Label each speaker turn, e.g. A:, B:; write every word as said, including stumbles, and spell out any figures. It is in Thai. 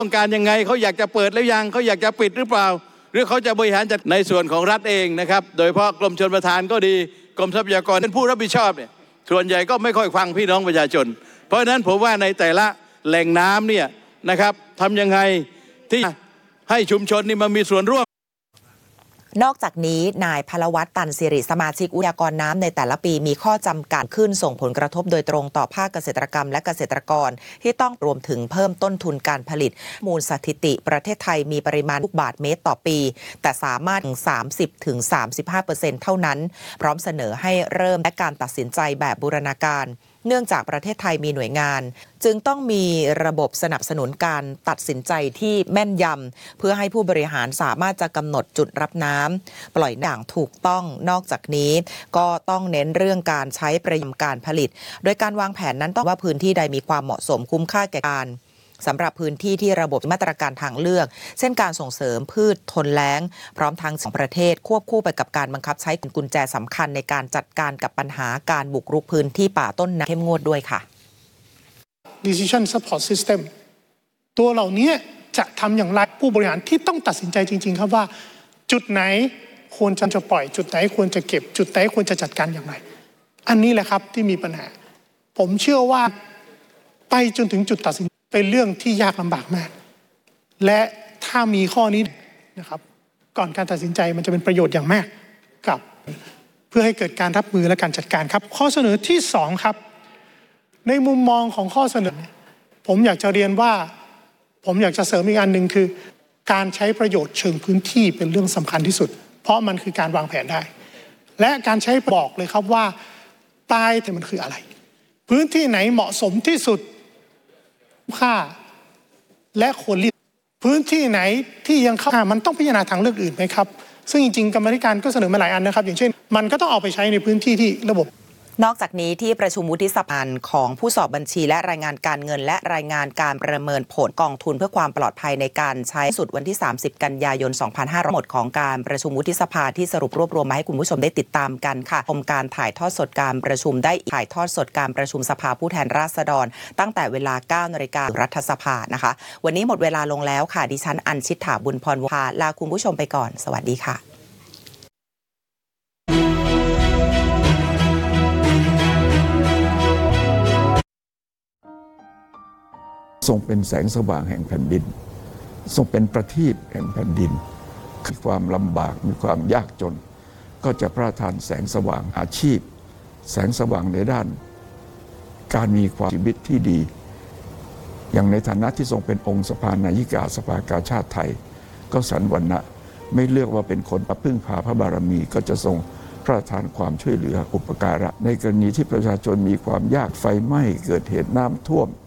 A: ต้องการยังไงเขาอยากจะเปิดแล้วยังเขาอยากจะปิดหรือเปล่าหรือเขาจะบริหารจัดในส่วนของรัฐเองนะครับโดยเฉพาะกรมชลประทานก็ดีกรมทรัพยากรเป็นผู้รับผิดชอบเนี่ยส่วนใหญ่ก็ไม่ค่อยฟังพี่น้องประชาชนเพราะฉะนั้นผมว่าในแต่ละแหล่งน้ำเนี่ยนะครับทำยังไงที่ให้ชุมชนนี่มันมีส่วนร่วม
B: นอกจากนี้นายพลวัตตันสิริสมาชิกอุทยากรน้ำในแต่ละปีมีข้อจำกัดขึ้นส่งผลกระทบโดยตรงต่อภาคเกษตรกรรมและเกษตรกรที่ต้องรวมถึงเพิ่มต้นทุนการผลิตมูลสถิติประเทศไทยมีปริมาณลูกบาศก์เมตรต่อปีแต่สามารถถึง สามสิบถึงสามสิบห้าเปอร์เซ็นต์ เท่านั้นพร้อมเสนอให้เริ่มและการตัดสินใจแบบบูรณาการเนื่องจากประเทศไทยมีหน่วยงานจึงต้องมีระบบสนับสนุนการตัดสินใจที่แม่นยำเพื่อให้ผู้บริหารสามารถจะกำหนดจุดรับน้ำปล่อยอย่างถูกต้องนอกจากนี้ก็ต้องเน้นเรื่องการใช้ประโยชน์การผลิตโดยการวางแผนนั้นต้องว่าพื้นที่ใดมีความเหมาะสมคุ้มค่าแก่การสำหรับพื้นที่ที่ระบบมาตรการทางเลือกเช่นการส่งเสริมพืชทนแล้งพร้อมทั้งสองประเทศควบคู่ไปกับการบังคับใช้กุญแจสำคัญในการจัดการกับปัญหาการบุกรุกพื้นที่ป่าต้นน้ำเข้มงวดด้วยค่ะ
C: Decision Support System ตัวเหล่านี้จะทำอย่างไรผู้บริหารที่ต้องตัดสินใจจริงๆครับว่าจุดไหนควรจะปล่อยจุดไหนควรจะเก็บจุดไหนควรจะจัดการอย่างไรอันนี้แหละครับที่มีปัญหาผมเชื่อว่าไปจนถึงจุดตัดสินเป็นเรื่องที่ยากลำบากมากและถ้ามีข้อนี้นะครับก่อนการตัดสินใจมันจะเป็นประโยชน์อย่างมากกับเพื่อให้เกิดการรับมือและการจัดการครับข้อเสนอที่สองครับในมุมมองของข้อเสนอผมอยากจะเรียนว่าผมอยากจะเสริมอีกอันหนึ่งคือการใช้ประโยชน์เชิงพื้นที่เป็นเรื่องสำคัญที่สุดเพราะมันคือการวางแผนได้และการใช้บอกเลยครับว่าใต้แต่มันคืออะไรพื้นที่ไหนเหมาะสมที่สุดค่าและควรเลือกพื้นที่ไหนที่ยังเข้ามันต้องพิจารณาทางเลือกอื่นไหมครับซึ่งจริงๆกรรมาธิการก็เสนอมาหลายอันนะครับอย่างเช่นมันก็ต้องเอาไปใช้ในพื้นที่ที่ระบบ
B: นอกจากนี้ที่ประชุมวุฒิสภาของผู้สอบบัญชีและรายงานการเงินและรายงานการประเมินผลกองทุนเพื่อความปลอดภัยในการใช้สุดวันที่สามสิบกันยายนสองพันห้าร้อยหมดของการประชุมวุฒิสภาที่สรุปรวบรวมมาให้คุณผู้ชมได้ติดตามกันค่ะชมการถ่ายทอดสดการประชุมได้ถ่ายทอดสดการประชุมสภาผู้แทนราษฎรตั้งแต่เวลา เก้านาฬิกา รัฐสภานะคะวันนี้หมดเวลาลงแล้วค่ะดิฉันอัญชิฐาบุญพรวาลาคุณผู้ชมไปก่อนสวัสดีค่ะ
D: ทรงเป็นแสงสว่างแห่งแผ่นดินทรงเป็นประทีปแห่งแผ่นดินมีความลำบากมีความยากจนก็จะพระทานแสงสว่างอาชีพแสงสว่างในด้านการมีความชีวิตที่ดีอย่างในฐานะที่ทรงเป็นองค์สภานายิกาสภากาชาติไทยก็สรรวรรณะไม่เลือกว่าเป็นคนประพึ่งพาพระบารมีก็จะทรงพระทานความช่วยเหลืออุปการะในกรณีที่ประชาชนมีความยากไฟไหม้เกิดเหตุน้ำท่วม